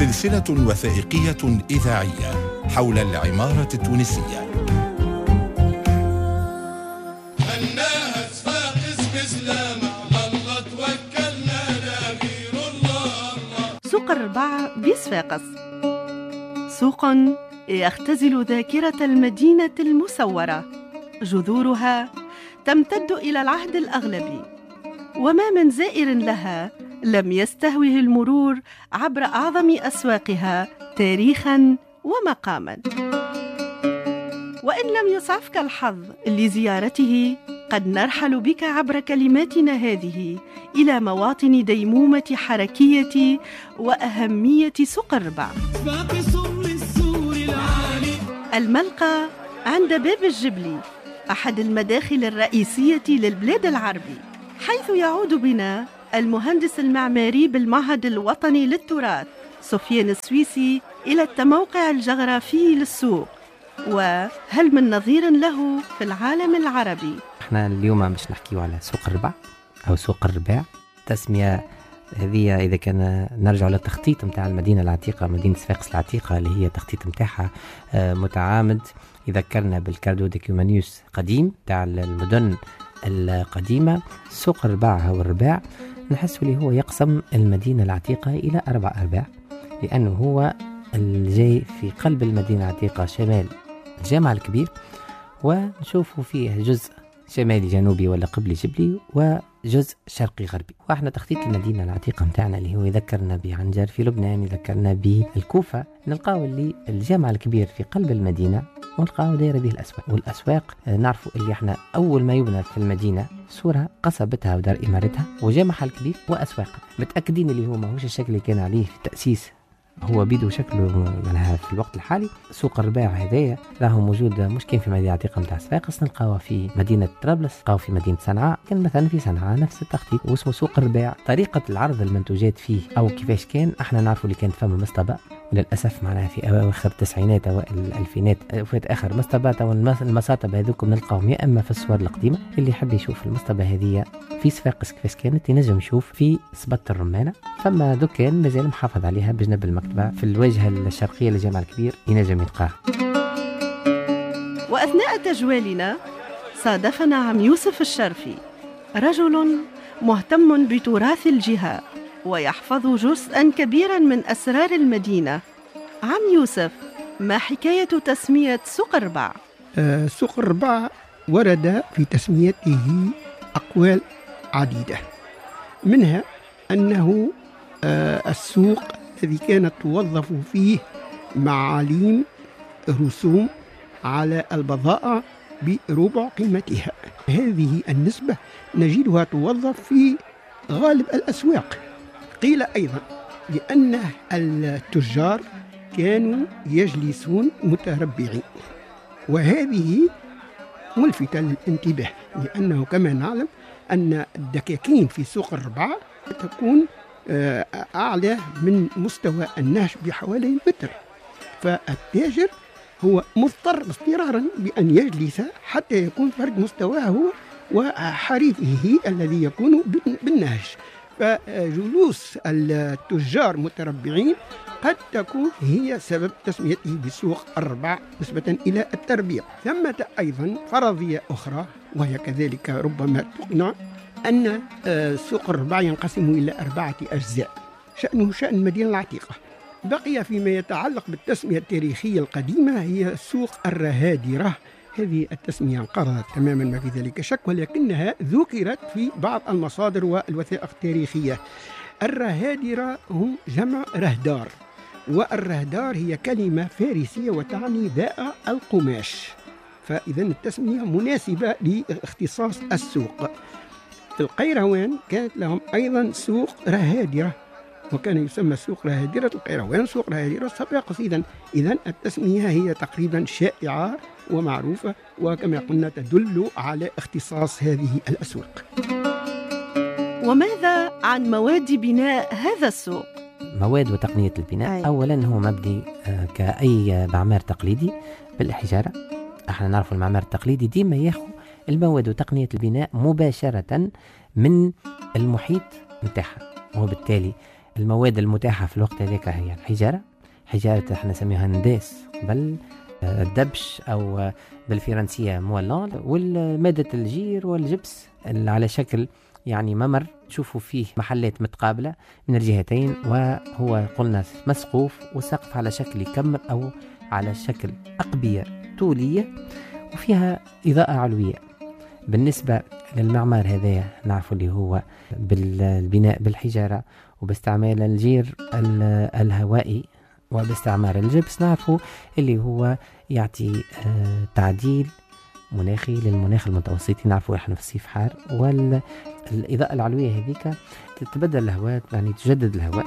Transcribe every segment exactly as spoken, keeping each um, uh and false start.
سلسلة وثائقية إذاعية حول العمارة التونسية. سوق الرباع بصفاقس، سوق يختزل ذاكرة المدينة المسورة، جذورها تمتد إلى العهد الأغلبي، وما من زائر لها لم يستهوه المرور عبر أعظم أسواقها تاريخاً ومقاماً. وإن لم يسعفك الحظ لزيارته، قد نرحل بك عبر كلماتنا هذه إلى مواطن ديمومة حركية وأهمية سوق الرباع. الملقى عند باب الجبلي، أحد المداخل الرئيسية للبلاد العربي، حيث يعود بنا المهندس المعماري بالمعهد الوطني للتراث سفيان السويسي إلى التموقع الجغرافي للسوق، وهل من نظير له في العالم العربي؟ احنا اليوم مش نحكيو على سوق الرباع أو سوق الرباع. تسمية هذه إذا كان نرجع للتخطيط متاع المدينة العتيقة، مدينة صفاقس العتيقة، اللي هي تخطيط متاعها متعامد، يذكرنا بالكاردو دي كيومانيوس قديم تاع المدن القديمة. سوق الرباع أو الرباع نحس اللي هو يقسم المدينة العتيقة إلى أربع أرباع، لأنه هو الجاي في قلب المدينة العتيقة شمال الجامع الكبير، ونشوفوا فيه جزء شمالي جنوبي ولا قبلي جبلي وجزء شرقي غربي. واحنا تخطيط المدينة العتيقة متاعنا اللي هو يذكرنا بعنجر في لبنان، يذكرنا بالكوفة، نلقاو اللي الجامع الكبير في قلب المدينة ونلقاو دايرة به الأسواق. والأسواق نعرفوا اللي احنا أول ما يبنى في المدينة صورة قصبتها ودار إمارتها وجامعها الكبير وأسواقها، متأكدين اللي هو ما هوش الشكل اللي كان عليه في التأسيس، هو بيدو شكله منها في الوقت الحالي. سوق الرباع هذايا راهو موجود مش كان في مدينة عتيقة متاع صفاقس، نلقاوه في مدينة طرابلس، نلقاوه في مدينة صنعاء، كان مثلا في صنعاء نفس التخطيط واسمه سوق الرباع. طريقة العرض المنتوجات فيه أو كيفاش كان، احنا نعرفوا اللي كانت فما مصطبة، وللأسف معناها في أواخر التسعينات أوائل الألفينات فات آخر مصطبات، والمصاطب هذوكم نلقاهم يا إما في الصور القديمة. اللي يحب يشوف المصطبة هذه في صفاقس كيفاش كانت ينجم يشوف في سبت الرمانة، فما دكان مازال محافظ عليها بجنب المكتبة في الواجهة الشرقية للجامع الكبير ينجم يلقاه. وأثناء تجوالنا صادفنا عم يوسف الشرفي، رجل مهتم بتراث الجهة ويحفظ جزءا كبيرا من أسرار المدينة. عم يوسف، ما حكاية تسمية سوق الرباع؟ آه سوق الرباع ورد في تسميته أقوال عديدة، منها أنه آه السوق الذي كانت توظف فيه معاليم رسوم على البضائع بربع قيمتها. هذه النسبة نجدها توظف في غالب الأسواق. قيل أيضا لأن التجار كانوا يجلسون متربعين، وهذه ملفتة للانتباه، لأنه كما نعلم أن الدكاكين في سوق الرباع تكون أعلى من مستوى النهش بحوالي متر، فالتاجر هو مضطر اضطرارا بأن يجلس حتى يكون فرق مستواه هو وحريفه الذي يكون بالنهش. فجلوس التجار متربعين قد تكون هي سبب تسميته بسوق الرباع نسبة إلى التربيع. ثمة أيضا فرضية أخرى وهي كذلك ربما تقنع، أن سوق الرباع ينقسم إلى أربعة أجزاء، شأنه شأن المدينة العتيقة. بقي فيما يتعلق بالتسمية التاريخية القديمة هي سوق الرهادرة. هذه التسمية انقرضت تماما ما في ذلك شك، ولكنها ذكرت في بعض المصادر والوثائق التاريخية. الرهادرة هم جمع رهدار، والرهدار هي كلمة فارسية وتعني ذائع القماش، فإذا التسمية مناسبة لاختصاص السوق. في القيروان كانت لهم أيضا سوق رهادرة، وكان يسمى سوق رهادرة القيروان، سوق رهادرة صفاقس. إذن إذن التسمية هي تقريبا شائعة ومعروفة، وكما قلنا تدل على اختصاص هذه الأسواق. وماذا عن مواد بناء هذا السوق؟ مواد وتقنية البناء أي. أولا هو مبني كأي معمار تقليدي بالحجارة. احنا نعرف المعمار التقليدي ديما ياخذ المواد وتقنية البناء مباشرة من المحيط متاعها، وبالتالي المواد المتاحة في الوقت هذاك هي الحجارة، حجارة احنا نسميها نداس قبل الدبش أو بالفرنسية مولان، والمادة الجير والجبس اللي على شكل يعني ممر تشوفوا فيه محلات متقابلة من الجهتين، وهو قلنا مسقوف وسقف على شكل كمر أو على شكل أقبية طولية وفيها إضاءة علوية. بالنسبة للمعمار هذا نعرف اللي هو بالبناء بالحجارة وباستعمال الجير الهوائي وباستعمال الجبس، نعرفه اللي هو يعطي تعديل مناخي للمناخ المتوسطي، نعرفه احنا في الصيف حار، والإضاءة العلوية هذيك تتبدل الهواء يعني تجدد الهواء.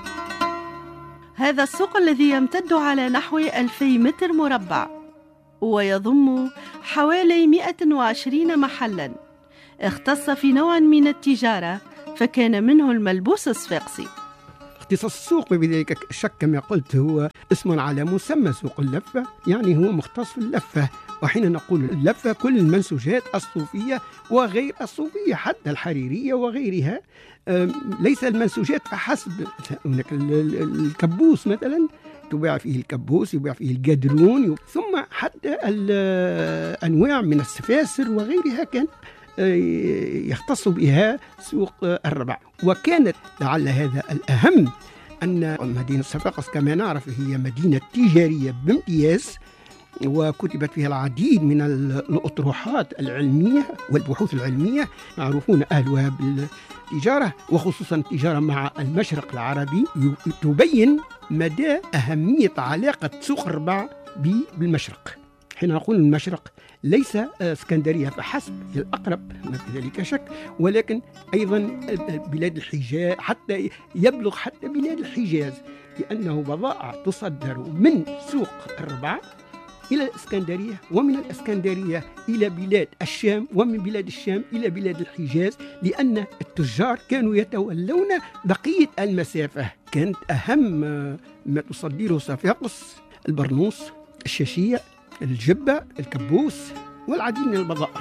هذا السوق الذي يمتد على نحو ألفي متر مربع ويضم حوالي مئة وعشرين محلا، اختص في نوع من التجارة فكان منه الملبوس الصفاقسي. اختصاص السوق بذلك الشك كما قلت هو اسم على مسمى سوق اللفة، يعني هو مختص في اللفة. وحين نقول اللفة كل المنسوجات الصوفية وغير الصوفية حتى الحريرية وغيرها، ليس المنسوجات فحسب. هناك الكبوس مثلا تباع فيه الكبوس، يباع فيه القدرون، ثم حتى الأنواع من السفاسر وغيرها كان يختص بها سوق الربع. وكانت لعل هذا الأهم أن مدينة صفاقس كما نعرف هي مدينة تجارية بامتياز، وكتبت فيها العديد من الأطروحات العلمية والبحوث العلمية، معروفون أهلها بالتجارة وخصوصا التجارة مع المشرق العربي، تبين مدى أهمية علاقة سوق الربع بالمشرق. حين نقول المشرق ليس اسكندرية فحسب هي الأقرب ما في ذلك شك، ولكن أيضا بلاد الحجاز حتى يبلغ حتى بلاد الحجاز، لأنه بضائع تصدر من سوق الربع إلى الإسكندرية، ومن الإسكندرية إلى بلاد الشام، ومن بلاد الشام إلى بلاد الحجاز، لأن التجار كانوا يتولون بقية المسافة. كانت أهم ما تصدره صفاقس البرنوس، الشاشية، الجبة، الكبوس والعديد من البضائع.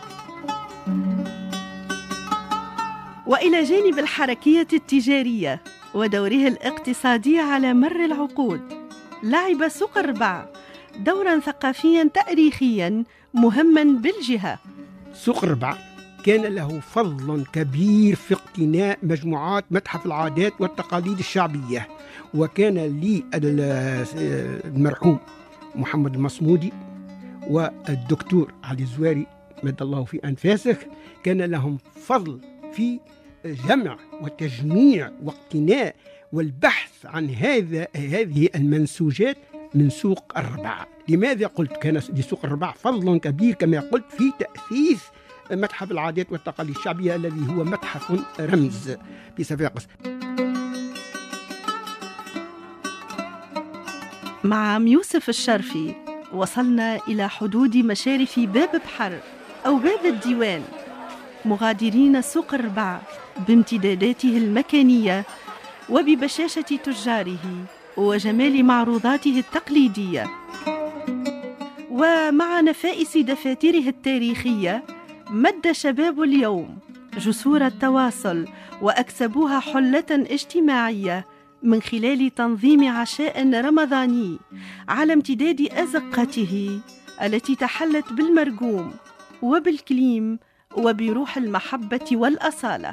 وإلى جانب الحركية التجارية ودوره الاقتصادي على مر العقود، لعب سوق الربع دورا ثقافيا تاريخيا مهما بالجهة. سوق الربع كان له فضل كبير في اقتناء مجموعات متحف العادات والتقاليد الشعبية، وكان لي المرحوم محمد المصمودي والدكتور علي الزواري مد الله في أنفاسه كان لهم فضل في جمع وتجميع واقتناء والبحث عن هذا هذه المنسوجات من سوق الربع. لماذا قلت كان لسوق الربع فضل كبير كما قلت في تأسيس متحف العادات والتقاليد الشعبية الذي هو متحف رمز في صفاقس. مع عم يوسف الشرفي وصلنا إلى حدود مشارف باب بحر أو باب الديوان، مغادرين سوق الربع بامتداداته المكانية وببشاشة تجاره وجمال معروضاته التقليدية، ومع نفائس دفاتره التاريخية مد شباب اليوم جسور التواصل وأكسبوها حلة اجتماعية من خلال تنظيم عشاء رمضاني على امتداد أزقته التي تحلت بالمرجوم وبالكليم وبروح المحبة والأصالة.